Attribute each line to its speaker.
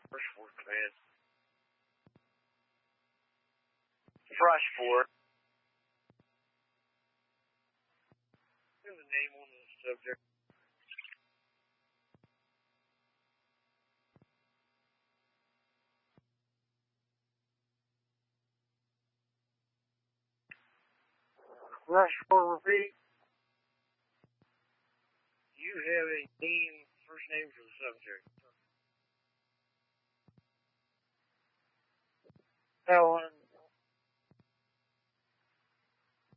Speaker 1: Rushford command. Rushford. What's the name on the subject? Rushford, repeat. You have a name, first name for the subject. That one.